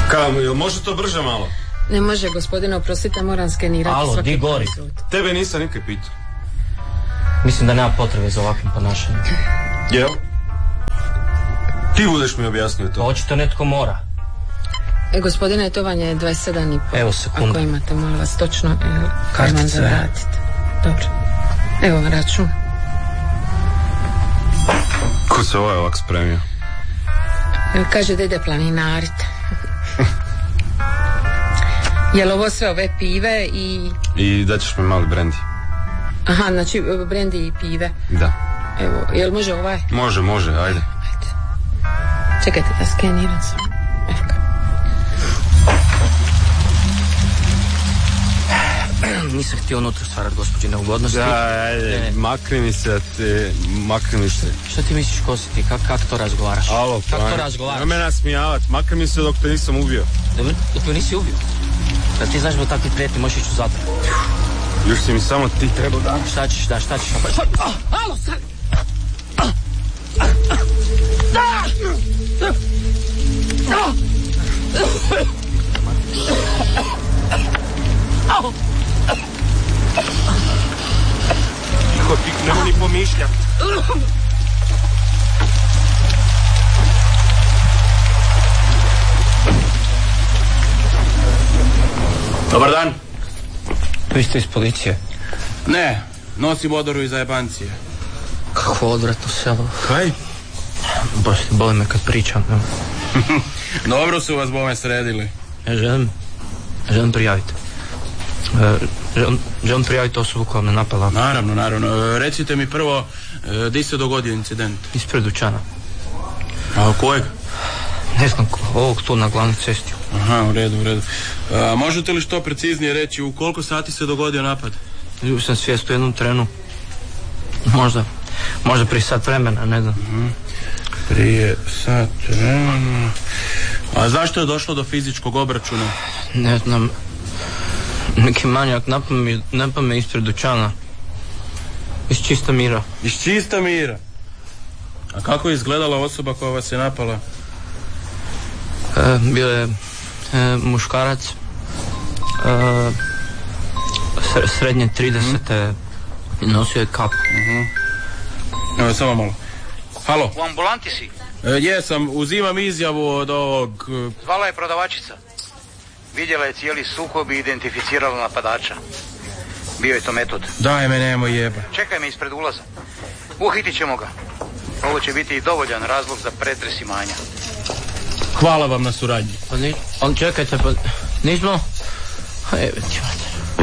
Kam, može to brže malo? Ne može, gospodine, oprostite, moram skenirati svaki di gori? proizvod. Tebe nisam nikad pitao. Mislim da nema potrebe za ovakvim ponašanjem. Jel? Ti budeš mi objasnio to. Pa očito netko mora. Gospodine, to vam je 27,5. Evo, sekundu. Ako imate, molim vas, točno, kartice. Da vratite. Dobro. Evo vam račun. Ko se ovaj ovak spremio? Kaže da ide planinarit. Jel ovo sve ove pive i... I daćeš mi mali brendi. Aha, znači brendi i pive. Da. Evo, jel može ovaj? Može, ajde. Čekajte da skeniram sam. Evo ga. Nisam htio unutra stvarati gospođe neugodnosti. Da, ajde, makri mi se. Šta ti misliš, ko si ti? Kak to razgovaraš? Alo, Kako to razgovaraš? Ne me nasmijavat, makri mi se dok te nisam ubio. Dok me nisi ubio? Da ti znaš da takvi prijeti možeš ići u zatvor. Još si mi samo ti trebao da. Šta ćeš? Alo, sad! Tiho, nemoj ni pomišljat. Dobar dan. Vi ste iz policije? Ne, nosim odoru iz zajebancije. Kakvo odvratno selo. Kaj? Baš ti boli me kad pričam. Dobro su vas bome sredili. Ja želim prijaviti. Želim prijaviti osobu koja me napala. Naravno. Recite mi prvo, di se dogodio incident? Ispred dućana. A kojeg? Ne znam, ovog tu na glavnoj cesti. Aha, u redu. Možete li što preciznije reći, u koliko sati se dogodio napad? Ljubio sam svijest u jednom trenu. Možda prije sat vremena, ne znam. Prije sat vremena. A zašto je došlo do fizičkog obračuna? Ne znam. Neki manjak napao me ispred dućana. Iz čista mira. Iz čista mira? A kako je izgledala osoba koja vas je napala? Bio je muškarac, srednje 30. Nosio je kapu. Evo, samo malo. Halo? U ambulanti si? Jesam, uzimam izjavu od ovog... Zvala je prodavačica. Vidjela je cijeli sukob i identificirala napadača. Bio je to metod. Daj me, nemoj jeba. Čekaj me ispred ulaza. Uhitit ćemo ga. Ovo će biti i dovoljan razlog za pretres imanja. Hvala vam na suradnji. Čekajte, nismo... Evo ti.